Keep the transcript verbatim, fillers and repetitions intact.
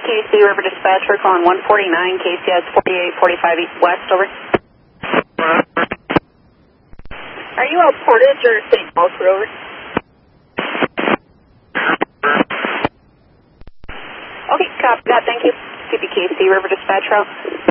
K C River Dispatch, we're calling one forty-nine K C S forty-eight forty-five East West, over. Are you out Portage or Saint Paul, over? Okay, copy that, thank you. C P K C River Dispatch route.